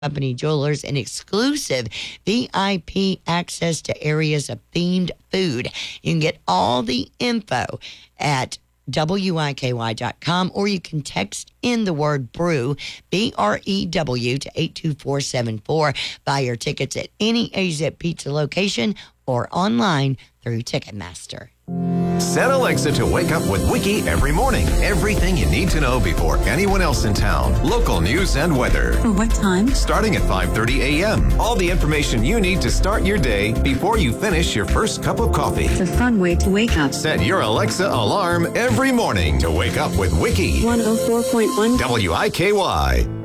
Company Jewelers and exclusive VIP access to areas of themed food. You can get all the info at WIKY.com, or you can text in the word brew, BREW, to 82474. Buy your tickets at any AZ Pizza location or online through Ticketmaster. Set Alexa to wake up with Wiki every morning. Everything you need to know before anyone else in town. Local news and weather. What time? Starting at 5:30 a.m. All the information you need to start your day before you finish your first cup of coffee. It's a fun way to wake up. Set your Alexa alarm every morning to wake up with Wiki. 104.1 WIKY.